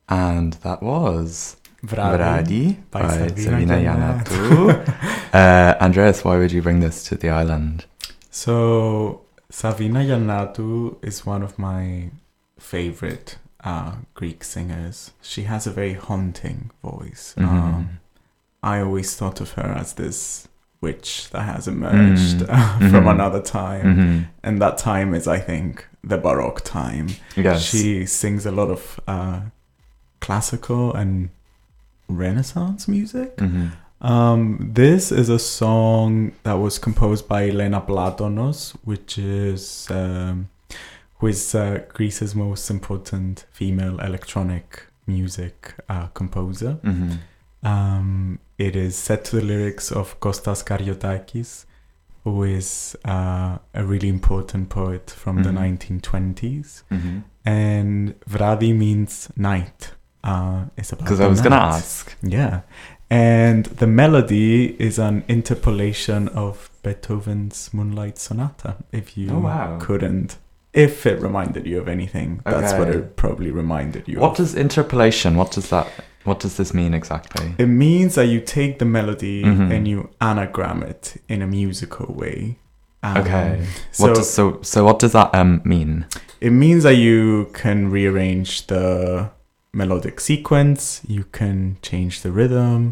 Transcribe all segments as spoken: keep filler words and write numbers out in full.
And that was Vradi, Vradi by by Savina Savina Yanatu. uh, Andreas, why would you bring this to the island? So, Savina Yanatu is one of my favorite uh, Greek singers. She has a very haunting voice. Mhm. Um, I always thought of her as this witch that has emerged Mm. uh, from Mhm. another time. Mhm. And that time is, I think, the Baroque time. Yes. She sings a lot of uh, classical and Renaissance music. Mhm. Um, this is a song that was composed by Elena Platonos, which is um, who is uh, Greece's most important female electronic music uh, composer. Mhm. Um, it is set to the lyrics of Kostas Karyotakis, who is uh, a really important poet from the Mhm. nineteen twenties. Mhm. And Vradi means night. Uh, it's about Because the I was going to night. ask. Yeah. And the melody is an interpolation of Beethoven's Moonlight Sonata, if you Oh, wow. couldn't. If it reminded you of anything, that's what Okay. it probably reminded you What of. does interpolation, what does that, what does this mean exactly? It means that you take the melody Mhm. and you anagram it in a musical way. Um, Okay. So What does, so, so what does that um mean? it means that you can rearrange the melodic sequence, you can change the rhythm,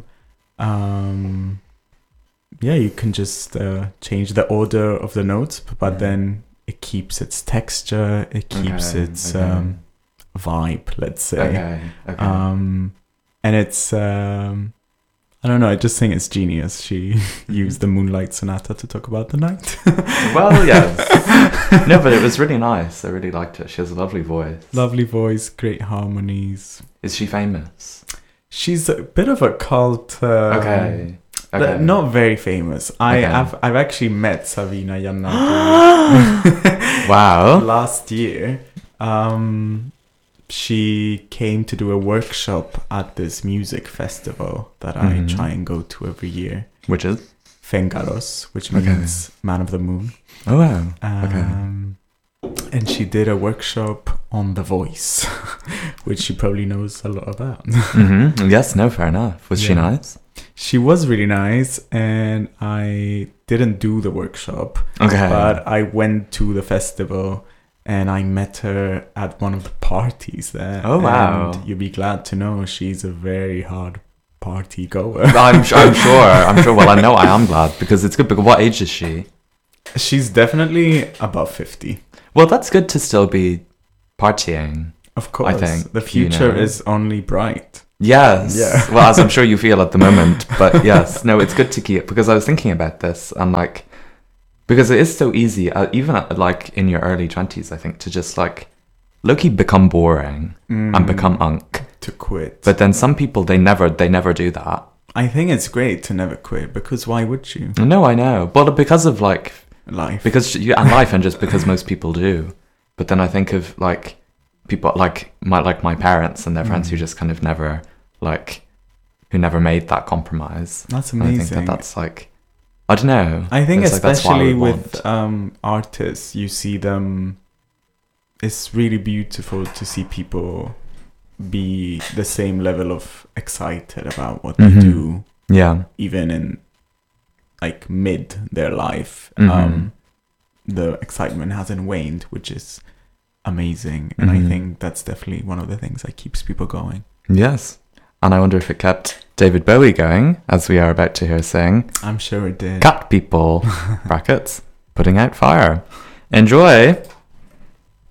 um, yeah, you can just uh, change the order of the notes, but Mhm. then it keeps its texture, it keeps Okay, its okay. um, vibe, let's say. Okay. Okay. Um, and it's, um, I don't know, I just think it's genius. She used the Moonlight Sonata to talk about the night. Well, yes. No, but it was really nice. I really liked it. She has a lovely voice. Lovely voice, great harmonies. Is she famous? She's a bit of a cult. Uh, Okay. but Okay. Not very famous. I, Okay. I've I've actually met Savina Yannatou Wow. last year. Um, she came to do a workshop at this music festival that Mhm. I try and go to every year. Which is? Fengaros, which Okay. means Man of the Moon. Oh, wow. Um, And she did a workshop on The Voice, which she probably knows a lot about. Mm-hmm. Yes, no, fair enough. Was she Yeah. nice? She was really nice, and I didn't do the workshop, Okay. but I went to the festival and I met her at one of the parties there. Oh, wow. And you'll be glad to know she's a very hard party goer. I'm, su- I'm sure. I'm sure. Well, I know I am glad because it's good. Because what age is she? She's definitely above fifty. Well, that's good to still be partying. Of course. I think, the you future know. is only bright. Yes. Yeah. Well, as I'm sure you feel at the moment. But yes, no, it's good to keep, because I was thinking about this and like, because it is so easy, uh, even at, like in your early twenties, I think, to just like low-key become boring Mm, and become unk. to quit. But then some people, they never, they never do that. I think it's great to never quit, because why would you? No, I know. But because of like, Life. because you, and life, and just because most people do. But then I think of like people like my like my parents and their friends Mm. who just kind of never like who never made that compromise. That's And amazing. I think that that's like I don't know. I think It's like, that's what I especially would with want. um, artists, you see them. It's really beautiful to see people be the same level of excited about what Mhm. they do, Yeah. even in like mid their life. Mhm. Um, the excitement hasn't waned, which is amazing, and Mhm. I think that's definitely one of the things that keeps people going. Yes. And I wonder if it kept David Bowie going, as we are about to hear sing, I'm sure it did. Cat People, brackets, putting out fire. Enjoy.